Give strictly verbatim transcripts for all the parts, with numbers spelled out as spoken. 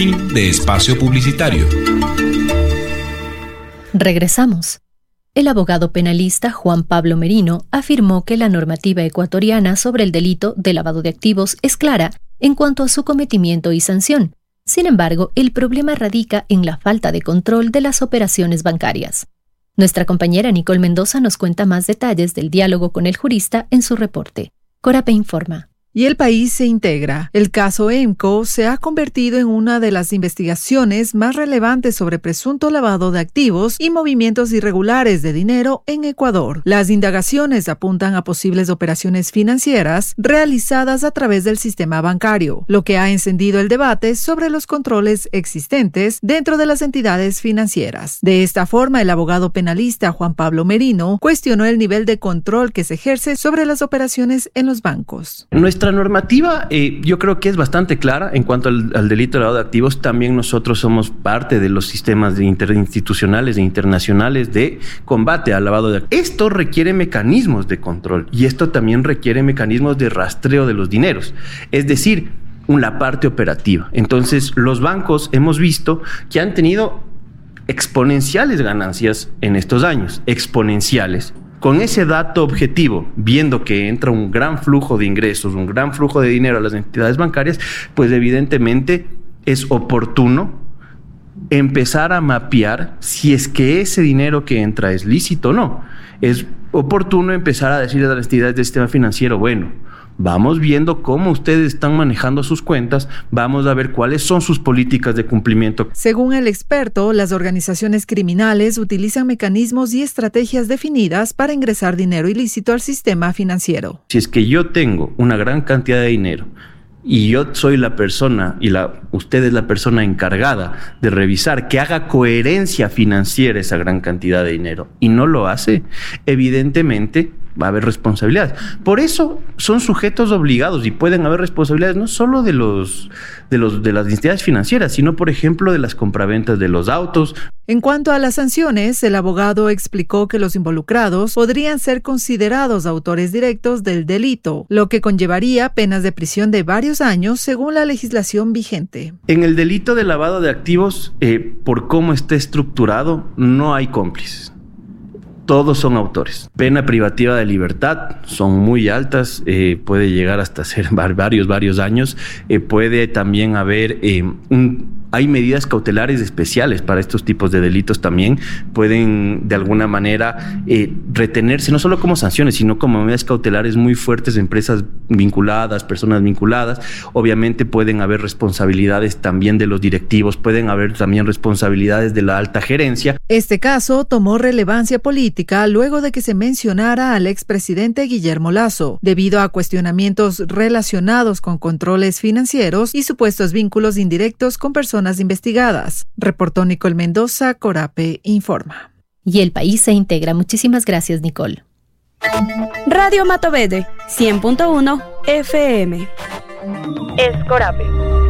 Fin de espacio publicitario. Regresamos. El abogado penalista Juan Pablo Merino afirmó que la normativa ecuatoriana sobre el delito de lavado de activos es clara en cuanto a su cometimiento y sanción. Sin embargo, el problema radica en la falta de control de las operaciones bancarias. Nuestra compañera Nicole Mendoza nos cuenta más detalles del diálogo con el jurista en su reporte. Corape informa. Y el país se integra. El caso EMCO se ha convertido en una de las investigaciones más relevantes sobre presunto lavado de activos y movimientos irregulares de dinero en Ecuador. Las indagaciones apuntan a posibles operaciones financieras realizadas a través del sistema bancario, lo que ha encendido el debate sobre los controles existentes dentro de las entidades financieras. De esta forma, el abogado penalista Juan Pablo Merino cuestionó el nivel de control que se ejerce sobre las operaciones en los bancos. Nuestra normativa eh, yo creo que es bastante clara en cuanto al, al delito de lavado de activos. También nosotros somos parte de los sistemas de interinstitucionales e internacionales de combate al lavado de activos. Esto requiere mecanismos de control y esto también requiere mecanismos de rastreo de los dineros, es decir, la parte operativa. Entonces, los bancos hemos visto que han tenido exponenciales ganancias en estos años, exponenciales. Con ese dato objetivo, viendo que entra un gran flujo de ingresos, un gran flujo de dinero a las entidades bancarias, pues evidentemente es oportuno empezar a mapear si es que ese dinero que entra es lícito o no. Es oportuno empezar a decirle a las entidades del sistema financiero, bueno, vamos viendo cómo ustedes están manejando sus cuentas, vamos a ver cuáles son sus políticas de cumplimiento. Según el experto, las organizaciones criminales utilizan mecanismos y estrategias definidas para ingresar dinero ilícito al sistema financiero. Si es que yo tengo una gran cantidad de dinero y yo soy la persona y la, usted es la persona encargada de revisar que haga coherencia financiera esa gran cantidad de dinero y no lo hace, evidentemente va a haber responsabilidades. Por eso son sujetos obligados y pueden haber responsabilidades no solo de los de los de las entidades financieras, sino por ejemplo de las compraventas de los autos. En cuanto a las sanciones, el abogado explicó que los involucrados podrían ser considerados autores directos del delito, lo que conllevaría penas de prisión de varios años según la legislación vigente. En el delito de lavado de activos, eh, por cómo está estructurado, no hay cómplices. Todos son autores. Pena privativa de libertad son muy altas, eh, puede llegar hasta ser varios, varios años. Eh, puede también haber eh, un... Hay medidas cautelares especiales para estos tipos de delitos también. Pueden, de alguna manera, eh, retenerse, no solo como sanciones, sino como medidas cautelares muy fuertes de empresas vinculadas, personas vinculadas. Obviamente pueden haber responsabilidades también de los directivos, pueden haber también responsabilidades de la alta gerencia. Este caso tomó relevancia política luego de que se mencionara al expresidente Guillermo Lasso, debido a cuestionamientos relacionados con controles financieros y supuestos vínculos indirectos con personas investigadas. Reportó Nicole Mendoza, Corape informa. Y el país se integra. Muchísimas gracias, Nicole. Radio Matovede, cien punto uno F M. Es Corape.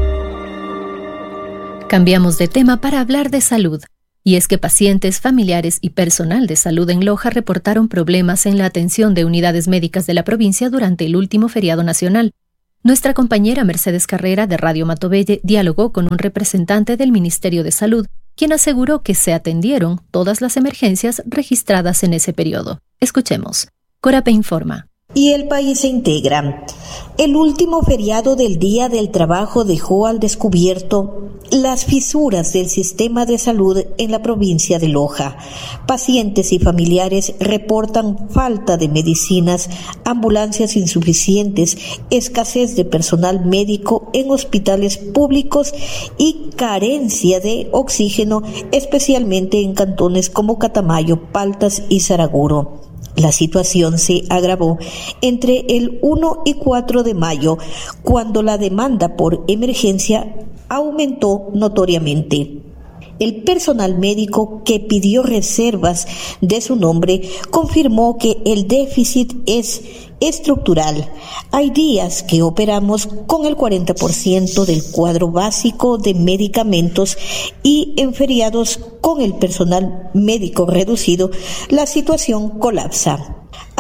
Cambiamos de tema para hablar de salud. Y es que pacientes, familiares y personal de salud en Loja reportaron problemas en la atención de unidades médicas de la provincia durante el último feriado nacional. Nuestra compañera Mercedes Carrera de Radio Matovelle dialogó con un representante del Ministerio de Salud, quien aseguró que se atendieron todas las emergencias registradas en ese periodo. Escuchemos. Corape informa. Y el país se integra. El último feriado del Día del Trabajo dejó al descubierto las fisuras del sistema de salud en la provincia de Loja. Pacientes y familiares reportan falta de medicinas, ambulancias insuficientes, escasez de personal médico en hospitales públicos y carencia de oxígeno, especialmente en cantones como Catamayo, Paltas y Saraguro. La situación se agravó entre el uno y cuatro de mayo, cuando la demanda por emergencia aumentó notoriamente. El personal médico que pidió reservas de su nombre confirmó que el déficit es estructural. Hay días que operamos con el cuarenta por ciento del cuadro básico de medicamentos y en feriados con el personal médico reducido, la situación colapsa.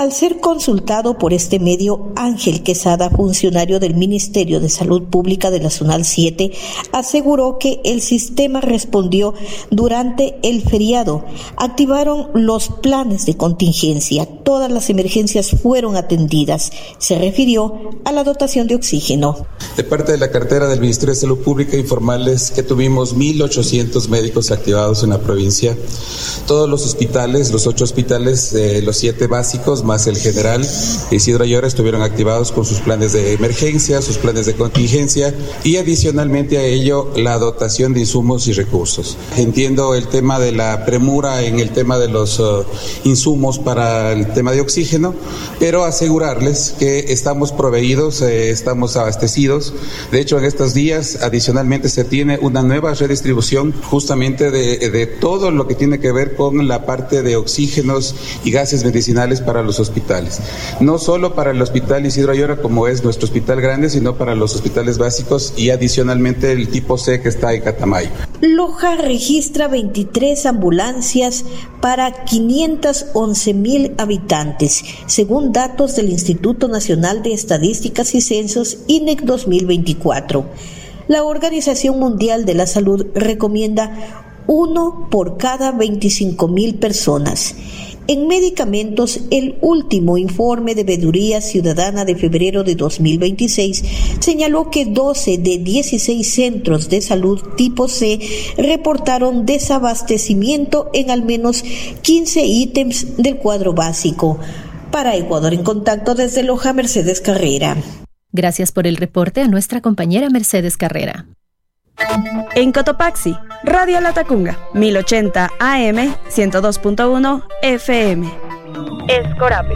Al ser consultado por este medio, Ángel Quesada, funcionario del Ministerio de Salud Pública de la Zonal siete, aseguró que el sistema respondió durante el feriado. Activaron los planes de contingencia. Todas las emergencias fueron atendidas. Se refirió a la dotación de oxígeno. De parte de la cartera del Ministerio de Salud Pública, informarles que tuvimos mil ochocientos médicos activados en la provincia. Todos los hospitales, los ocho hospitales, eh, los siete básicos, más el general Isidro Ayora, estuvieron activados con sus planes de emergencia, sus planes de contingencia y adicionalmente a ello la dotación de insumos y recursos. Entiendo el tema de la premura en el tema de los uh, insumos para el tema de oxígeno, pero asegurarles que estamos proveídos, eh, estamos abastecidos. De hecho, en estos días adicionalmente se tiene una nueva redistribución justamente de, de todo lo que tiene que ver con la parte de oxígenos y gases medicinales para los hospitales. No solo para el Hospital Isidro Ayora, como es nuestro hospital grande, sino para los hospitales básicos y adicionalmente el tipo C que está en Catamayo. Loja registra veintitrés ambulancias para quinientos once mil habitantes, según datos del Instituto Nacional de Estadísticas y Censos, I N E C dos mil veinticuatro. La Organización Mundial de la Salud recomienda uno por cada veinticinco mil personas. En medicamentos, el último informe de Veeduría Ciudadana de febrero de dos mil veintiséis señaló que doce de dieciséis centros de salud tipo C reportaron desabastecimiento en al menos quince ítems del cuadro básico. Para Ecuador en Contacto, desde Loja, Mercedes Carrera. Gracias por el reporte a nuestra compañera Mercedes Carrera. En Cotopaxi, Radio Latacunga, mil ochenta A M, ciento dos punto uno F M. Escorape.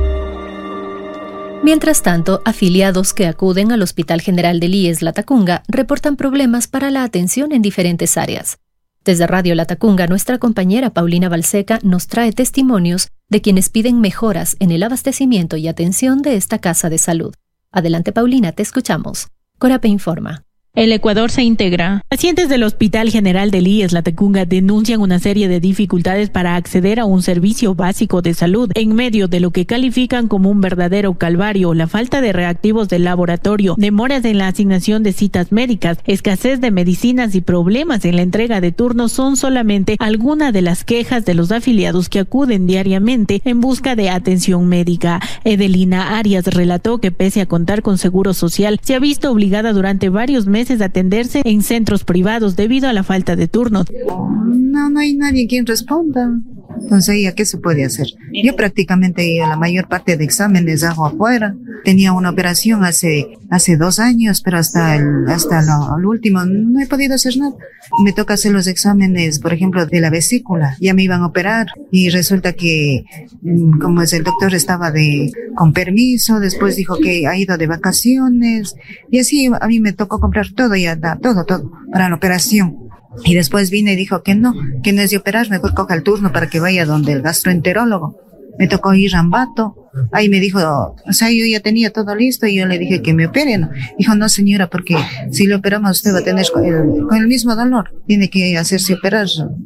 Mientras tanto, afiliados que acuden al Hospital General del I E S Latacunga reportan problemas para la atención en diferentes áreas. Desde Radio Latacunga, nuestra compañera Paulina Balseca nos trae testimonios de quienes piden mejoras en el abastecimiento y atención de esta casa de salud. Adelante, Paulina, te escuchamos. Corape informa. El Ecuador se integra. Pacientes del Hospital General del I E S Latacunga denuncian una serie de dificultades para acceder a un servicio básico de salud en medio de lo que califican como un verdadero calvario: la falta de reactivos del laboratorio, demoras en la asignación de citas médicas, escasez de medicinas y problemas en la entrega de turnos son solamente algunas de las quejas de los afiliados que acuden diariamente en busca de atención médica. Edelina Arias relató que pese a contar con seguro social, se ha visto obligada durante varios meses de atenderse en centros privados debido a la falta de turnos. No, no hay nadie quien responda. Entonces, ¿ya qué se puede hacer? Yo prácticamente la mayor parte de exámenes hago afuera. Tenía una operación hace hace dos años, pero hasta el hasta lo, el último no he podido hacer nada. Me toca hacer los exámenes, por ejemplo, de la vesícula. Ya me iban a operar y resulta que, como es, el doctor estaba de con permiso, después dijo que ha ido de vacaciones y así a mí me tocó comprar todo ya, todo, todo para la operación. Y después vine y dijo que no, que no es de operar, mejor coja el turno para que vaya donde el gastroenterólogo. Me tocó ir a Ambato. Ahí me dijo, o sea, yo ya tenía todo listo y yo le dije que me operen. Dijo, no señora, porque si le operamos usted va a tener con el, con el mismo dolor. Tiene que hacerse operar,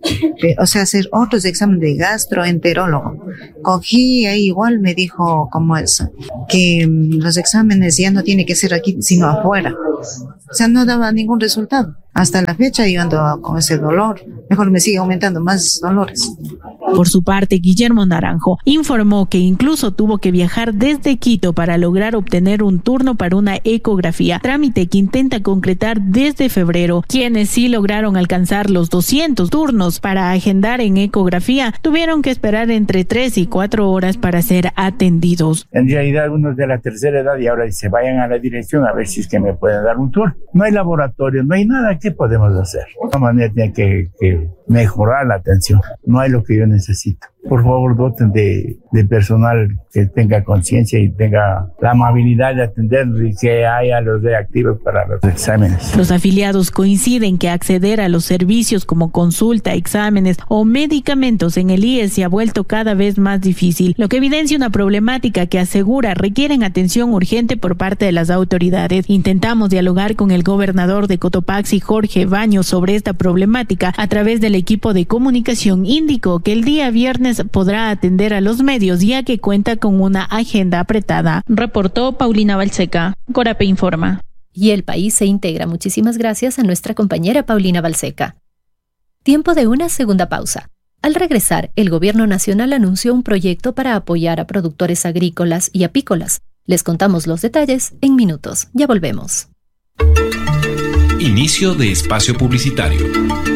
o sea, hacer otros exámenes de gastroenterólogo. Cogí ahí igual, me dijo, como es, que los exámenes ya no tiene que ser aquí, sino afuera. O sea, no daba ningún resultado. Hasta la fecha yo ando con ese dolor. Mejor me sigue aumentando más dolores. Por su parte, Guillermo Naranjo informó que incluso tuvo que viajar desde Quito para lograr obtener un turno para una ecografía, trámite que intenta concretar desde febrero. Quienes sí lograron alcanzar los doscientos turnos para agendar en ecografía tuvieron que esperar entre tres y cuatro horas para ser atendidos. En realidad, unos de la tercera edad y ahora se vayan a la dirección a ver si es que me pueden dar un turno. No hay laboratorio, no hay nada. ¿Qué podemos hacer? De todas maneras tiene que, que mejorar la atención. No hay lo que yo necesito. Por favor, doten de, de personal que tenga conciencia y tenga la amabilidad de atender y que haya los reactivos para los exámenes. Los afiliados coinciden que acceder a los servicios como consulta, exámenes o medicamentos en el I E S se ha vuelto cada vez más difícil, lo que evidencia una problemática que asegura requieren atención urgente por parte de las autoridades. Intentamos dialogar con el gobernador de Cotopaxi, Jorge Baños, sobre esta problemática a través del equipo de comunicación. Indicó que el día viernes apenas podrá atender a los medios ya que cuenta con una agenda apretada, reportó Paulina Balseca. Corape informa. Y El País se integra. Muchísimas gracias a nuestra compañera Paulina Balseca. Tiempo de una segunda pausa. Al regresar, el Gobierno Nacional anunció un proyecto para apoyar a productores agrícolas y apícolas. Les contamos los detalles en minutos. Ya volvemos. Inicio de espacio publicitario.